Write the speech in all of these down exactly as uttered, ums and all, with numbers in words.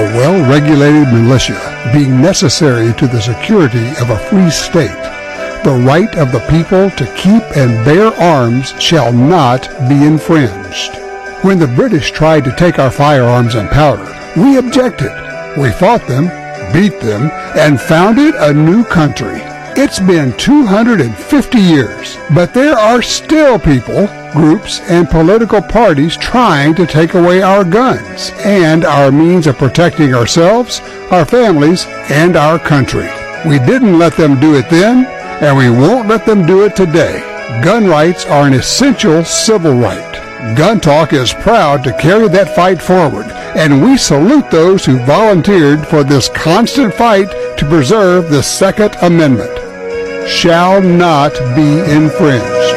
a well-regulated militia being necessary to the security of a free state, the right of the people to keep and bear arms shall not be infringed. When the British tried to take our firearms and powder, we objected. We fought them, beat them, and founded a new country. It's been two hundred fifty years, but there are still people, groups, and political parties trying to take away our guns and our means of protecting ourselves, our families, and our country. We didn't let them do it then, and we won't let them do it today. Gun rights are an essential civil right. Gun Talk is proud to carry that fight forward, and we salute those who volunteered for this constant fight to preserve the Second Amendment. Shall not be infringed.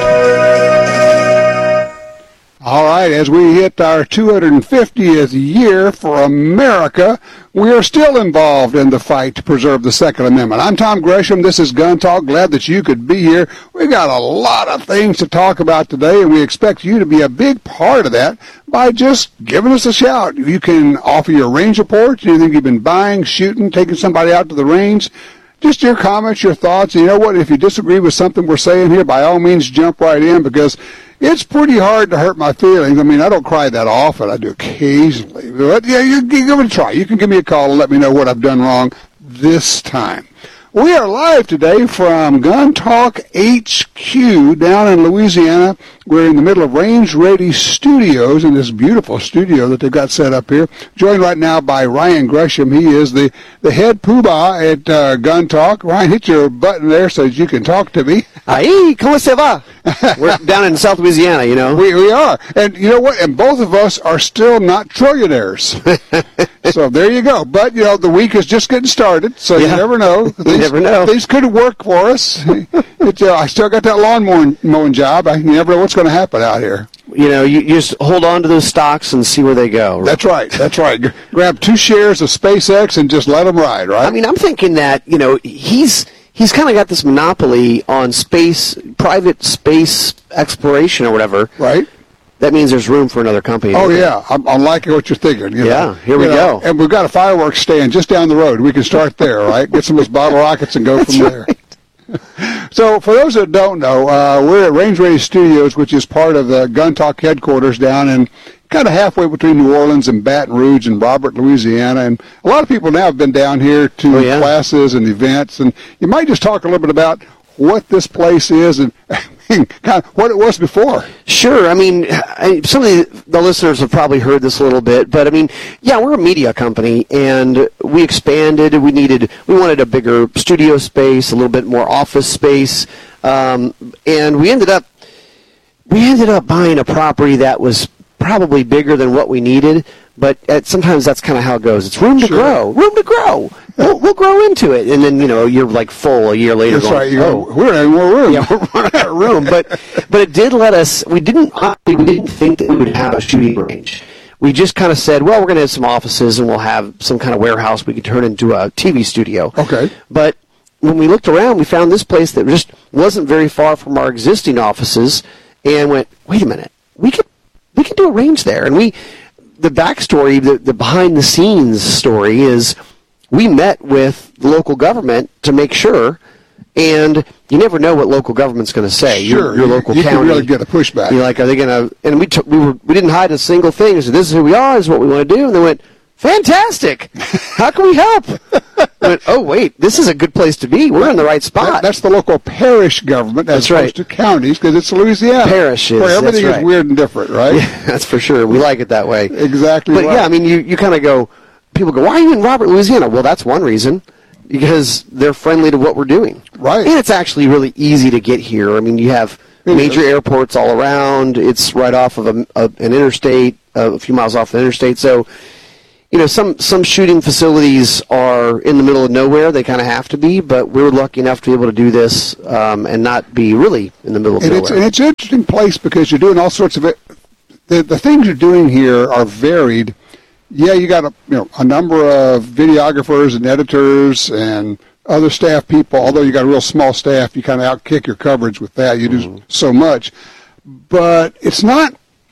All right, as we hit our two hundred fiftieth year for America, we are still involved in the fight to preserve the Second Amendment. I'm Tom Gresham. This is Gun Talk. Glad that you could be here. We got a lot of things to talk about today, and we expect you to be a big part of that by just giving us a shout. You can offer your range reports, anything you've been buying, shooting, taking somebody out to the range. Just your comments, your thoughts. You know what? If you disagree with something we're saying here, by all means, jump right in, because it's pretty hard to hurt my feelings. I mean, I don't cry that often. I do occasionally. But, yeah, you, you give it a try. You can give me a call and let me know what I've done wrong this time. We are live today from Gun Talk H Q down in Louisiana. We're in the middle of Range Ready Studios in this beautiful studio that they've got set up here. Joined right now by Ryan Gresham. He is the, the head poobah at uh, Gun Talk. Ryan, hit your button there so that you can talk to me. Ahí, ¿cómo se va? We're down in South Louisiana, you know. We we are. And you know what? And both of us are still not trillionaires. So there you go. But, you know, the week is just getting started, so yeah. You never know. You never know. Things could work for us. It, uh, I still got that lawn mowing, mowing job. I you never know what's going to happen out here. You know, you, you just hold on to those stocks and see where they go. Right? That's right. That's right. Grab two shares of SpaceX and just let them ride, right? I mean, I'm thinking that, you know, he's he's kind of got this monopoly on space, private space exploration or whatever. Right. That means there's room for another company. Oh, yeah. I'm, I'm liking what you're thinking. You yeah, know. here we you know, go. And we've got a fireworks stand just down the road. We can start there, right? Get some of those bottle rockets and go That's from there. Right. So for those that don't know, uh, we're at Range Ready Studios, which is part of the Gun Talk headquarters down in kind of halfway between New Orleans and Baton Rouge and Robert, Louisiana. And a lot of people now have been down here to oh, yeah. classes and events. And you might just talk a little bit about what this place is and kind of what it was before. Sure. I mean, I, some of the, the listeners have probably heard this a little bit, but I mean, yeah, we're a media company, and we expanded. We needed, we wanted a bigger studio space, a little bit more office space, um, and we ended up, we ended up buying a property that was probably bigger than what we needed. But at, sometimes that's kind of how it goes. It's room to sure. grow, room to grow. We'll, we'll grow into it, and then you know you're like full a year later. That's going, right. You oh, go, we're in more room. Yeah, we're running out of room. But but it did let us. We didn't. We didn't think that we would have a shooting range. We just kind of said, well, we're going to have some offices, and we'll have some kind of warehouse we could turn into a T V studio. Okay. But when we looked around, we found this place that just wasn't very far from our existing offices, and went, wait a minute, we could we could do a range there, and we. The backstory, the, the behind-the-scenes story is we met with the local government to make sure, and you never know what local government's going to say. Sure, your, your local you county. You can really get a pushback. You're like, are they going to? And we took, we were we didn't hide a single thing. We said, this is who we are. This is what we want to do. And they went, fantastic. How can we help? I went, oh wait, this is a good place to be. We're in the right spot. That, that's the local parish government as that's opposed right. to counties, because it's Louisiana. Parishes. Where everything that's right. is weird and different, right? Yeah, that's for sure. We like it that way. Exactly. But right. yeah, I mean, you, you kind of go. People go, why are you in Robert, Louisiana? Well, that's one reason. Because they're friendly to what we're doing. Right. And it's actually really easy to get here. I mean, you have it major is. airports all around. It's right off of a, a, an interstate, uh, a few miles off the interstate. So, you know, some, some shooting facilities are in the middle of nowhere. They kind of have to be. But we were lucky enough to be able to do this um, and not be really in the middle of and nowhere. It's, and it's an interesting place because you're doing all sorts of it. The, the things you're doing here are varied. Yeah, you got a you know a number of videographers and editors and other staff people. Although you got a real small staff, you kind of outkick your coverage with that. You mm-hmm. do so much, but it's not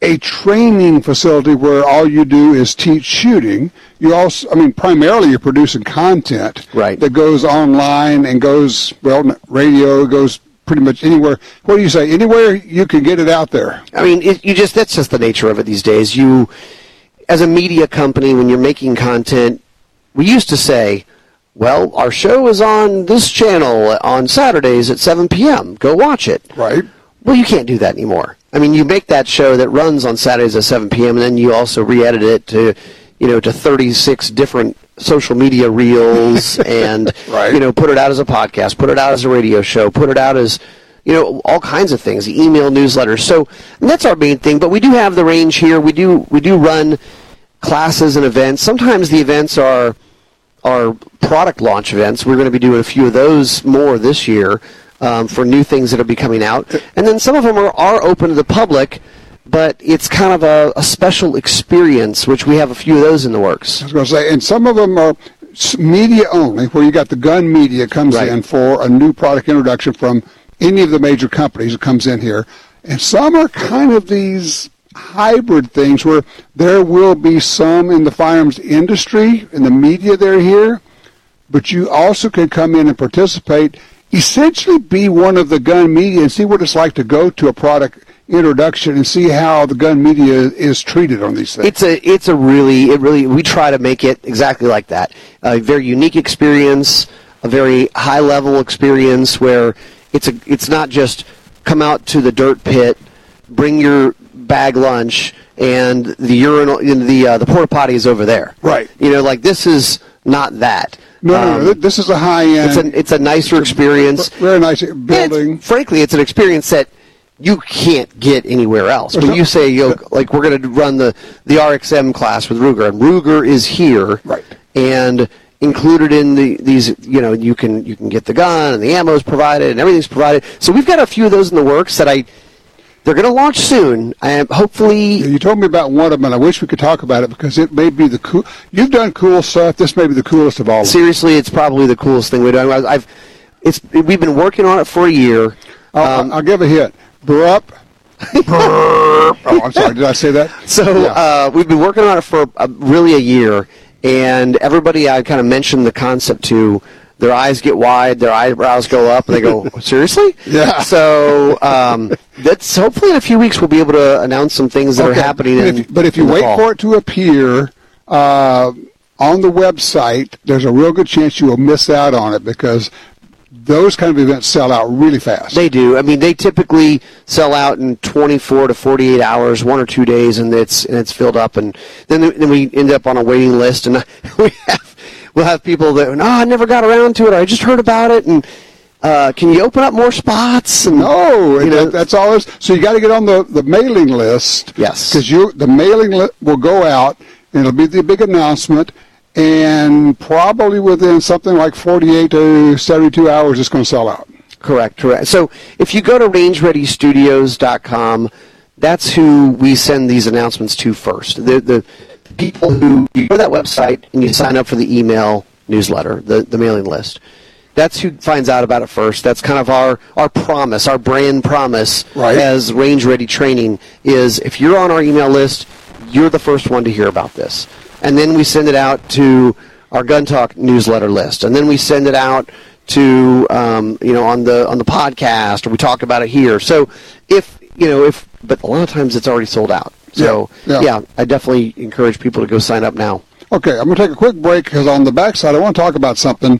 a training facility where all you do is teach shooting. You also, I mean, primarily you're producing content right. that goes online and goes, well, radio, goes pretty much anywhere. What do you say? Anywhere you can get it out there. I mean, it, you just that's just the nature of it these days. You, as a media company, when you're making content, we used to say, well, our show is on this channel on Saturdays at seven p.m. Go watch it. Right. Well, you can't do that anymore. I mean, you make that show that runs on Saturdays at seven p.m. and then you also re-edit it to, you know, to thirty-six different social media reels and, right. you know, put it out as a podcast, put it out as a radio show, put it out as, you know, all kinds of things, email newsletters. So and that's our main thing. But we do have the range here. We do we do run classes and events. Sometimes the events are are product launch events. We're going to be doing a few of those more this year um, for new things that will be coming out. And then some of them are, are open to the public, but it's kind of a, a special experience, which we have a few of those in the works. I was going to say, and some of them are media only, where you got the gun media comes right. in for a new product introduction from any of the major companies that comes in here. And some are kind of these hybrid things where there will be some in the firearms industry, in the media they're here, but you also can come in and participate, essentially be one of the gun media and see what it's like to go to a product introduction and see how the gun media is treated on these things. It's a it's a really it really we try to make it exactly like that. A very unique experience, a very high level experience where it's a it's not just come out to the dirt pit, bring your bag lunch, and the urinal in the uh, the porta potty is over there. Right. You know, like this is not that. No, um, no, no. This is a high end. It's a it's a nicer experience. Very nice building. It's, frankly, it's an experience that you can't get anywhere else. When you say, you know, like, we're going to run the, the R X M class with Ruger, and Ruger is here, right. and included in the these, you know, you can you can get the gun, and the ammo is provided, and everything's provided. So we've got a few of those in the works that I, they're going to launch soon. I hopefully. Yeah, you told me about one of them, and I wish we could talk about it because it may be the cool. You've done cool stuff. This may be the coolest of all. Seriously, it's probably the coolest thing we've done. I've, it's we've been working on it for a year. I'll, Um, I'll give a hint. Burp. Burp. Oh, I'm sorry. Did I say that? So Yeah. uh, we've been working on it for uh, really a year, and everybody I kind of mentioned the concept to, their eyes get wide, their eyebrows go up, and they go, seriously? Yeah. So um, that's hopefully in a few weeks we'll be able to announce some things that Okay. are happening. But in, if, but if you in the wait fall. for it to appear uh, on the website, there's a real good chance you will miss out on it because those kind of events sell out really fast. They do. I mean, they typically sell out in twenty-four to forty-eight hours, one or two days, and it's and it's filled up. And then then we end up on a waiting list, and we have we'll have people that, no, I never got around to it. Or I just heard about it, and uh, can you open up more spots? And, no, you know, that, that's all. It's, so you got to get on the, the mailing list. Yes. Because you the mailing list will go out, and it'll be the big announcement. And probably within something like forty-eight to seventy-two hours, it's going to sell out. Correct, correct. So if you go to range ready studios dot com, that's who we send these announcements to first. The, the people who, you go to that website and you sign up for the email newsletter, the, the mailing list. That's who finds out about it first. That's kind of our, our promise, our brand promise Right. as Range Ready Training is if you're on our email list, you're the first one to hear about this. And then we send it out to our Gun Talk newsletter list, and then we send it out to um, you know on the on the podcast, or we talk about it here. So if you know if, but a lot of times it's already sold out. So Yeah, yeah, yeah. I definitely encourage people to go sign up now. Okay, I'm going to take a quick break because on the backside I want to talk about something.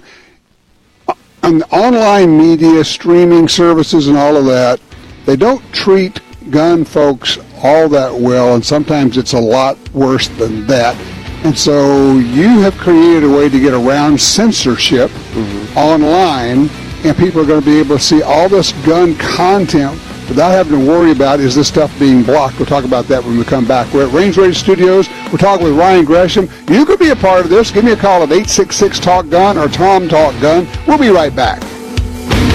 On the online media, streaming services and all of that, they don't treat gun folks all that well, and sometimes it's a lot worse than that. And so you have created a way to get around censorship mm-hmm. online, and people are going to be able to see all this gun content without having to worry about, is this stuff being blocked? We'll talk about that when we come back. We're at Range Ready Studios. We're talking with Ryan Gresham. You could be a part of this. Give me a call at eight six six, talk gun or Tom Talk Gun. We'll be right back.